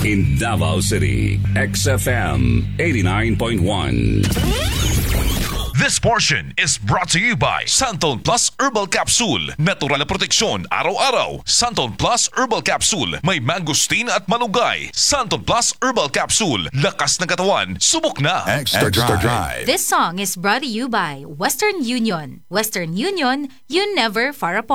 In Davao City, XFM 89.1. This portion is brought to you by Santon Plus Herbal Capsule. Natural na proteksyon araw-araw. Santon Plus Herbal Capsule. May mangosteen at malunggay. Santon Plus Herbal Capsule. Lakas ng katawan. Subok na. Extra Drive. This song is brought to you by Western Union. Western Union, you never far apart.